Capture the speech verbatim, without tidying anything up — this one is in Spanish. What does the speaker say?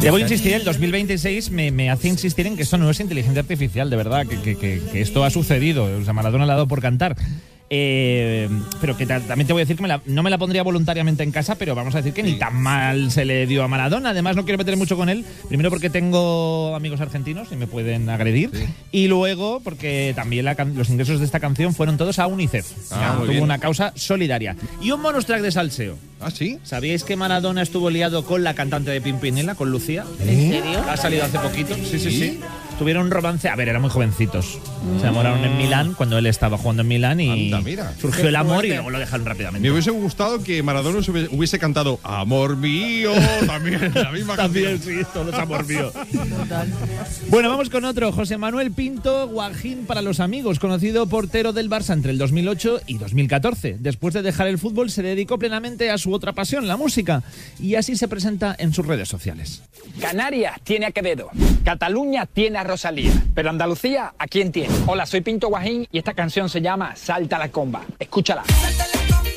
Debo insistir, el dos mil veintiséis me, me hace insistir en que esto no es inteligencia artificial, de verdad, que, que, que, que esto ha sucedido. O sea, Maradona le ha dado por cantar. Eh, pero que también te voy a decir que me la, no me la pondría voluntariamente en casa, pero vamos a decir que sí. Ni tan mal se le dio a Maradona. Además, no quiero meter mucho con él. Primero porque tengo amigos argentinos y me pueden agredir. Sí. Y luego porque también la, los ingresos de esta canción fueron todos a UNICEF. Ah, tuvo bien. Una causa solidaria. Y un bonus track de salseo. ¿Ah, sí? ¿Sabíais que Maradona estuvo liado con la cantante de Pimpinela, con Lucía? ¿En serio? Ha salido hace poquito. Sí, sí, sí. Tuvieron un romance. A ver, eran muy jovencitos. Mm. Se enamoraron en Milán cuando él estaba jugando en Milán y Anda, mira. surgió el amor y luego lo dejaron rápidamente. Me hubiese gustado que Maradona hubiese cantado Amor mío también. La misma también, canción. Sí, todo es amor mío. Total. Bueno, vamos con otro. José Manuel Pinto, Guajín para los amigos, conocido portero del Barça entre el dos mil ocho y dos mil catorce. Después de dejar el fútbol, se dedicó plenamente a su otra pasión, la música. Y así se presenta en sus redes sociales. Canarias tiene a Quevedo. Cataluña tiene a Rosalía. Pero Andalucía, ¿a quién tiene? Hola, soy Pinto Guajín y esta canción se llama Salta la comba. Escúchala.